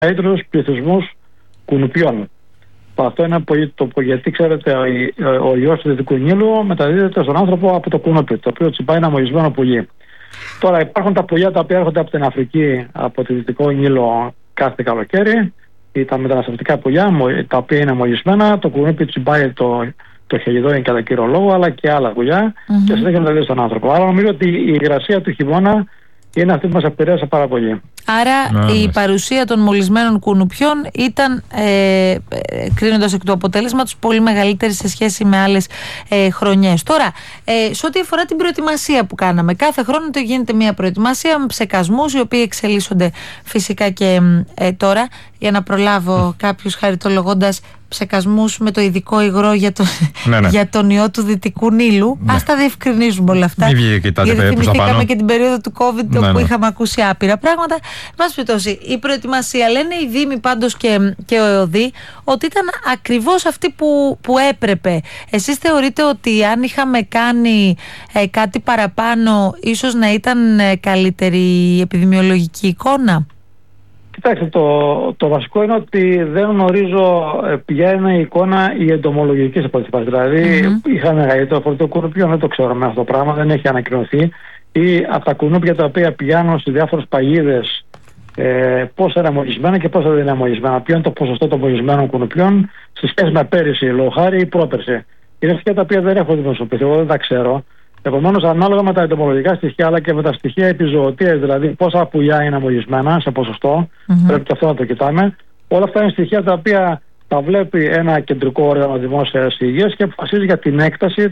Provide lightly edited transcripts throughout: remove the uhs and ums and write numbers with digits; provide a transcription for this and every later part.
μεγαλύτερους πληθυσμούς κουνουπιών. Αυτό είναι γιατί ξέρετε ο ιός του Δυτικού Νείλου μεταδίδεται στον άνθρωπο από το κουνούπι, το οποίο τσιμπάει ένα μολυσμένο πουλί. Τώρα υπάρχουν τα πουλιά τα οποία έρχονται από την Αφρική, από το Δυτικό Νείλο κάθε καλοκαίρι, ή τα μεταναστευτικά πουλιά τα οποία είναι μολυσμένα, το κουνούπι τσιμπάει το χελιδόνι κατά κύριο λόγο, αλλά και άλλα πουλιά και συνέχεια μεταδίδεται στον άνθρωπο. Άρα νομίζω ότι η υγρασία του χειμώνα είναι αυτή που μας επηρέασε πάρα πολύ. Άρα η παρουσία των μολυσμένων κουνουπιών ήταν, κρίνοντας εκ του αποτέλεσματος, πολύ μεγαλύτερη σε σχέση με άλλες χρονιές. Τώρα, σε ό,τι αφορά την προετοιμασία που κάναμε, κάθε χρόνο γίνεται μια προετοιμασία με ψεκασμούς, οι οποίοι εξελίσσονται φυσικά και τώρα, για να προλάβω κάποιους χαριτολογώντας ψεκασμούς με το ειδικό υγρό για τον ιό του Δυτικού Νείλου. Ας τα διευκρινίζουμε όλα αυτά. Γιατί θυμηθήκαμε και την περίοδο του COVID, όπου είχαμε ακούσει άπειρα πράγματα. Μας πιτώσει, η προετοιμασία, λένε οι Δήμοι πάντως και ο ΕΟΔΗ, ότι ήταν ακριβώς αυτή που έπρεπε. Εσείς θεωρείτε ότι αν είχαμε κάνει κάτι παραπάνω, ίσως να ήταν καλύτερη η επιδημιολογική εικόνα? Κοιτάξτε, το βασικό είναι ότι δεν γνωρίζω ποια είναι η εικόνα η εντομολογική σε πρώτη φάση. Δηλαδή, είχαμε μεγαλύτερο φορτίο κουνουπιών, δεν το ξέρουμε αυτό το πράγμα, δεν έχει ανακοινωθεί. Ή από τα κουνούπια τα οποία πηγαίνουν σε διάφορες παγίδες, πόσα είναι μολυσμένα και πόσα δεν είναι μολυσμένα. Ποιο είναι το ποσοστό των μολυσμένων κουνουπιών σε σχέση με πέρυσι, λόγω χάρη ή πρόπερσι. Είναι στοιχεία τα οποία δεν έχω δημοσιοποιηθεί, εγώ δεν τα ξέρω. Επομένως, ανάλογα με τα εντομολογικά στοιχεία αλλά και με τα στοιχεία επιζωοτίας, δηλαδή πόσα πουλιά είναι μολυσμένα σε ποσοστό, πρέπει και αυτό να το κοιτάμε. Όλα αυτά είναι στοιχεία τα οποία τα βλέπει ένα κεντρικό όργανο δημόσιας υγείας και αποφασίζει για την έκταση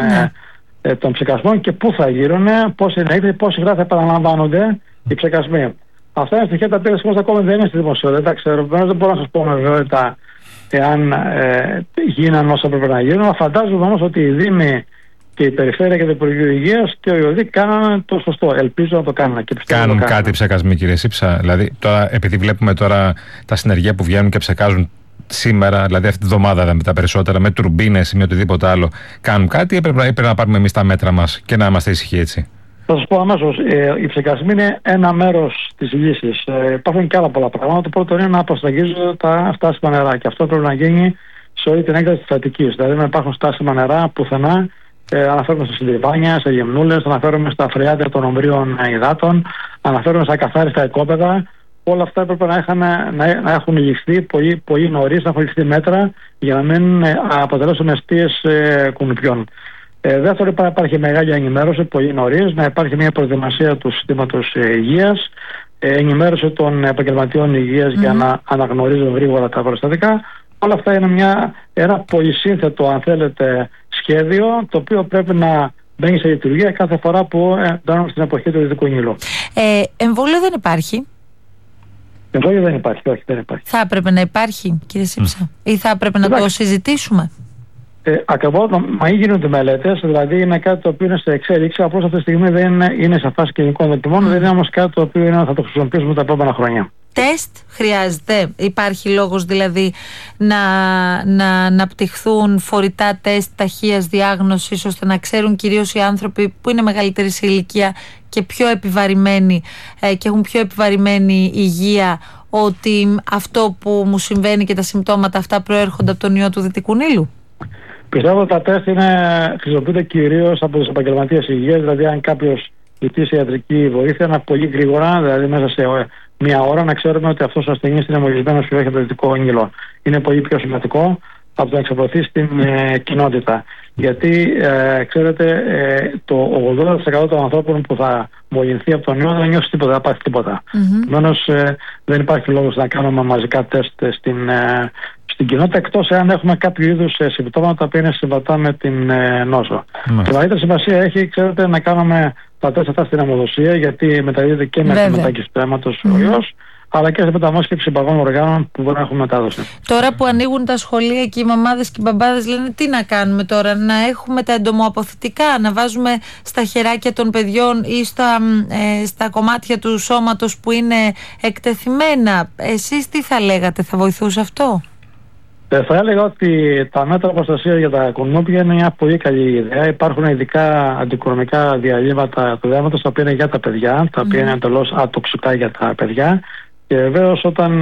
των ψεκασμών και πού θα γίνουν, πώς είναι έκταση, πώς συχνά θα επαναλαμβάνονται οι ψεκασμοί. Αυτά είναι στοιχεία τα οποία δυστυχώς ακόμα δεν είναι στη δημοσιότητα, δεν τα ξέρω. Δεν μπορώ να σας πω με βεβαιότητα εάν γίνανε όσα πρέπει να γίνουν. Φαντάζομαι όμως ότι οι Δήμοι και η Περιφέρεια και το Υπουργείο Υγείας και ο ΕΟΔΗ κάνανε το σωστό. Ελπίζω να το κάνουν. Κάνουν κάτι ψεκασμοί, κύριε Σύψα? Δηλαδή, τώρα, επειδή βλέπουμε τώρα τα συνεργεία που βγαίνουν και ψεκάζουν σήμερα, δηλαδή αυτή τη βδομάδα με τα περισσότερα, με τουρμπίνες ή με οτιδήποτε άλλο, κάνουν κάτι ή πρέπει να πάρουμε εμείς τα μέτρα μας και να είμαστε ήσυχοι έτσι? Θα σας πω αμέσως, οι ψεκασμοί είναι ένα μέρος της λύσης. Υπάρχουν και άλλα πολλά πράγματα. Το πρώτο είναι να αποσταγίζονται τα στάσιμα νερά και αυτό πρέπει να γίνει σε όλη την έκταση της Αττικής. Δηλαδή να υπάρχουν στάσιμα νερά πουθενά. Αναφέρουμε στα συντριβάνια, σε γεμνούλες, αναφέρουμε στα φρεάτια των ομβρίων υδάτων, αναφέρουμε στα καθάριστα οικόπεδα. Όλα αυτά έπρεπε να έχουν ληφθεί πολύ νωρίς, να έχουν ληφθεί μέτρα για να μην αποτελέσουν αιστείες κουνουπιών. Δεύτερον, υπάρχει μεγάλη ενημέρωση πολύ νωρίς, να υπάρχει μια προετοιμασία του συστήματος υγείας, ενημέρωση των επαγγελματιών υγείας για να αναγνωρίζουν γρήγορα τα περιστατικά. Όλα αυτά είναι ένα πολυσύνθετο, αν θέλετε, σχέδιο, το οποίο πρέπει να μπαίνει σε λειτουργία κάθε φορά που μπαίνουμε στην εποχή του Δυτικού Νείλου. Εμβόλιο δεν υπάρχει? Εμβόλιο δεν υπάρχει, όχι, δεν υπάρχει. Θα έπρεπε να υπάρχει, κύριε Σύψα, ή θα έπρεπε να το συζητήσουμε? Ακριβώς, μα γίνονται μελέτες, δηλαδή είναι κάτι το οποίο είναι σε εξέλιξη, απλώς αυτή τη στιγμή δεν είναι σε φάση κλινικών δοκιμών, δεν είναι όμως κάτι το οποίο θα το χρησιμοποιήσουμε τα επόμενα χρόνια. Τεστ χρειάζεται? Υπάρχει λόγος δηλαδή να αναπτυχθούν φορητά τεστ ταχείας διάγνωσης, ώστε να ξέρουν κυρίως οι άνθρωποι που είναι μεγαλύτερη σε ηλικία και πιο επιβαρημένοι και έχουν πιο επιβαρημένη υγεία, ότι αυτό που μου συμβαίνει και τα συμπτώματα αυτά προέρχονται από τον ιό του Δυτικού Νείλου? Πιστεύω ότι τα τεστ χρησιμοποιούνται κυρίως από τους επαγγελματίες υγείας, δηλαδή αν κάποιος ζητήσει ιατρική βοήθεια, να πολύ γρήγορα, δηλαδή μέσα σε μία ώρα, να ξέρουμε ότι αυτός ο ασθενής είναι μολυσμένος και όχι από το Δυτικό Νείλο. Είναι πολύ πιο σημαντικό από το να εξαπλωθεί στην κοινότητα. Γιατί, ξέρετε, το 80% των ανθρώπων που θα μολυνθεί από τον ιό δεν νιώσει τίποτα, δεν πάθει τίποτα. Επομένως, δεν υπάρχει λόγος να κάνουμε μαζικά τεστ στην κοινότητα, εκτός εάν έχουμε κάποιο είδους συμπτώματα τα οποία είναι συμβατά με την νόσο. Και μεγαλύτερη σημασία έχει, ξέρετε, να κάνουμε τα τεστ αυτά στην αιμοδοσία, γιατί μεταδίδεται και με τη μετάγγιση του αίματος ο ιός, αλλά και σε μεταμόσχευση συμπαγών οργάνων που μπορεί να έχουμε μετάδοση. Τώρα που ανοίγουν τα σχολεία και οι μαμάδες και οι μπαμπάδες λένε τι να κάνουμε τώρα, να έχουμε τα εντομοαποθητικά, να βάζουμε στα χεράκια των παιδιών ή στα κομμάτια του σώματος που είναι εκτεθειμένα. Εσείς τι θα λέγατε, θα βοηθούσε αυτό? Θα έλεγα ότι τα μέτρα προστασίας για τα κουνούπια είναι μια πολύ καλή ιδέα. Υπάρχουν ειδικά αντικοινωνικά διαλύματα του δέρματος, τα οποία είναι για τα παιδιά, τα οποία είναι εντελώς ατοξικά για τα παιδιά. Και βεβαίως όταν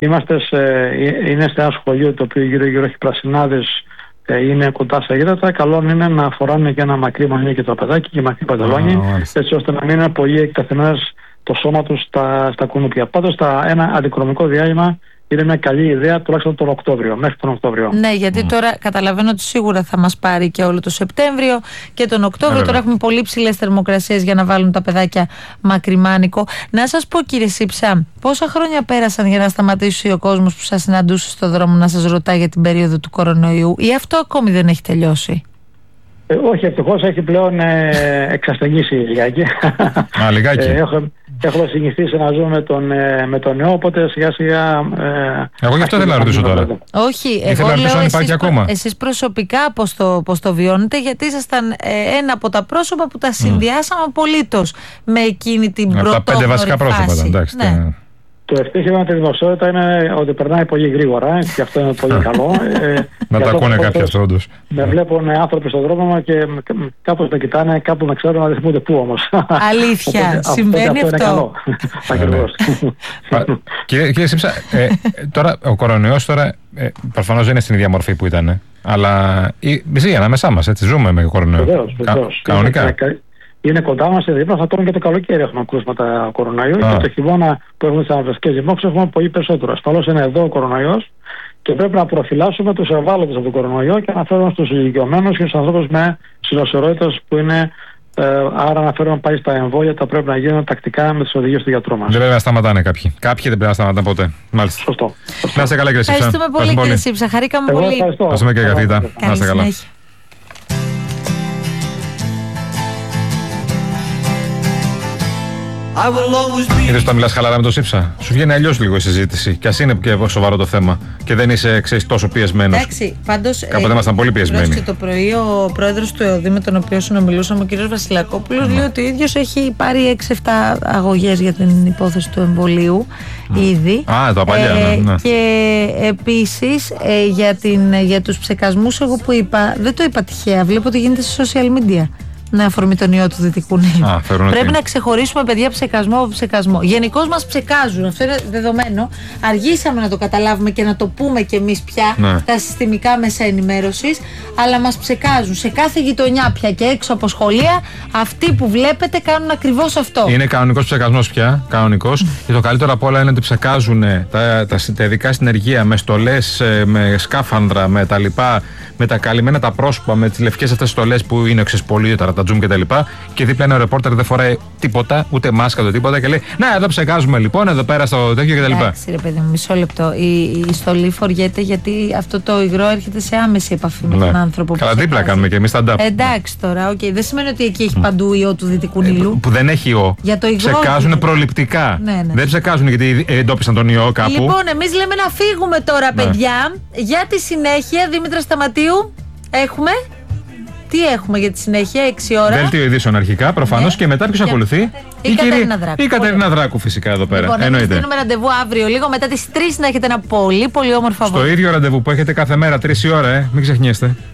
είναι σε ένα σχολείο το οποίο γύρω-γύρω έχει πρασινάδες, είναι κοντά στα ύδατα. Καλό είναι να φοράνε και ένα μακρύ μανίκι και το παιδάκι και μακρύ παντελόνι, έτσι ώστε να μην είναι πολύ εκτεθειμένες το σώμα τους στα κουνούπια. Πάντως ένα αντικρομικό διάλειμμα είναι μια καλή ιδέα, τουλάχιστον τον Οκτώβριο, μέχρι τον Οκτώβριο. Ναι, γιατί τώρα καταλαβαίνω ότι σίγουρα θα μας πάρει και όλο το Σεπτέμβριο και τον Οκτώβριο. Τώρα έχουμε πολύ ψηλές θερμοκρασίες για να βάλουν τα παιδάκια μακριμάνικο. Να σας πω, κύριε Σύψα, πόσα χρόνια πέρασαν για να σταματήσει ο κόσμος που σας συναντούσε στο δρόμο να σας ρωτάει για την περίοδο του κορονοϊού, ή αυτό ακόμη δεν έχει τελειώσει? Όχι, ευτυχώς έχει πλέον εξασθενήσει λιγάκι. Λιγάκι. Έχω συνηθίσει να ζω με τον νέο, οπότε σιγά σιγά. Εγώ γι' αυτό θέλω να ρωτήσω τώρα. Όχι, εγώ λέω εσείς προσωπικά πώς το βιώνετε, γιατί ήσασταν ένα από τα πρόσωπα που τα συνδυάσαμε απολύτως με εκείνη την πρωτόγνωρη φάση. Τα 5 βασικά πρόσωπα, εντάξει. Ναι. Το ευτύχημα με τη δημοσιότητα είναι ότι περνάει πολύ γρήγορα και αυτό είναι πολύ καλό. Να τα ακούνε κάποιοι, όντως. Με βλέπουν άνθρωποι στον δρόμο και κάπως με κοιτάνε, κάπου με ξέρουν, να δεν θυμούνται πού όμως. Αλήθεια, συμβαίνει αυτό. Ακριβώς. Κύριε Σύψα, τώρα ο κορονοϊός προφανώς δεν είναι στην ίδια μορφή που ήταν, αλλά ζει ανάμεσά μας, έτσι, ζούμε με κορονοϊό. Βεβαίως. Κανονικά. Είναι κοντά μας, δίπλα, θα τώρα και το καλοκαίρι έχουμε κρούσματα κορονοϊού και το χειμώνα που έχουμε τις αναπτυξιακές ζυμώξεις έχουμε πολύ περισσότερο. Ασφαλώς είναι εδώ ο κορονοϊός και πρέπει να προφυλάσσουμε τους ευάλωτους από τον κορονοϊό και να φέρουμε στους ηλικιωμένους και στους ανθρώπους με συνοσιορότητες που είναι. Άρα να φέρουμε πάλι στα εμβόλια, τα πρέπει να γίνουν τακτικά με τις οδηγίες του γιατρού μας. Δεν πρέπει να σταματάνε κάποιοι. Κάποιοι δεν πρέπει να σταματάνε ποτέ. Μάλιστα. Σωστό. Να είστε καλά, κύριε Σύψα. Ευχαριστούμε πολύ, κύριε Σύψα. Χαρήκαμε πολύ. Ευχαριστούμε και καθηγητά. Να είστε καλά. Είδες όταν μιλάς χαλαρά με τον Σύψα, σου βγαίνει αλλιώς λίγο η συζήτηση. Και ας είναι και σοβαρό το θέμα και δεν είσαι τόσο πιεσμένος. Εντάξει, πάντως. Κάποτε ήμασταν πολύ πιεσμένοι. Και το πρωί ο πρόεδρος του ΕΟΔΗ με τον οποίο συνομιλούσαμε, ο κ. Βασιλακόπουλος, λέει ότι ο ίδιος έχει πάρει 6-7 αγωγές για την υπόθεση του εμβολίου ήδη. Το παλιά, ναι. Και επίσης για τους ψεκασμούς, εγώ που είπα, δεν το είπα τυχαία. Βλέπω ότι γίνεται σε social media. Με αφορμή τον ιό του Δυτικού Νείλου. Πρέπει να ξεχωρίσουμε, παιδιά, ψεκασμό από ψεκασμό. Γενικώς μας ψεκάζουν, αυτό είναι δεδομένο. Αργήσαμε να το καταλάβουμε και να το πούμε κι εμείς πια, τα συστημικά μέσα ενημέρωσης, αλλά μας ψεκάζουν. Σε κάθε γειτονιά πια και έξω από σχολεία, αυτοί που βλέπετε κάνουν ακριβώς αυτό. Είναι κανονικός ψεκασμός πια. Κανονικός. Και το καλύτερο απ' όλα είναι ότι ψεκάζουν τα ειδικά συνεργεία με στολές, με σκάφανδρα, με τα λοιπά, με τα καλυμμένα τα πρόσωπα, με τις λευκές αυτές στολές που είναι εξεσπολίτερα. Τζουμ και τα λοιπά, και δίπλα είναι ο ρεπόρτερ, δεν φοράει τίποτα, ούτε μάσκα, ούτε τίποτα, και λέει: να, εδώ ψεκάζουμε λοιπόν, εδώ πέρα στο τέτοιο και τα λοιπά. Εντάξει, ρε παιδί μου, μισό λεπτό. Η στολή φοριέται γιατί αυτό το υγρό έρχεται σε άμεση επαφή με τον άνθρωπο. Καλά, δίπλα κάνουμε και εμείς stand-up. Εντάξει τώρα, δεν σημαίνει ότι εκεί έχει παντού ιό του Δυτικού Νείλου. Που δεν έχει ιό. Για το υγρό. Ψεκάζουν προληπτικά. Ναι. Δεν ψεκάζουν γιατί εντόπισαν τον ιό κάπου. Λοιπόν, εμείς λέμε να φύγουμε τώρα, παιδιά. Για τη συνέχεια, Δήμητρα Σταματίου, έχουμε. Τι έχουμε για τη συνέχεια, 6 ώρα. Δέλτιο ειδήσεων αρχικά, προφανώς, και μετά ποιος ακολουθεί? Η Κατερίνα Δράκου. Η Κατερίνα Δράκου, φυσικά, εδώ πέρα. Λοιπόν, εμείς δίνουμε ραντεβού αύριο, λίγο μετά τις 3, να έχετε ένα πολύ πολύ όμορφο Στο ίδιο ραντεβού που έχετε κάθε μέρα, 3 η ώρα, μην ξεχνιέστε.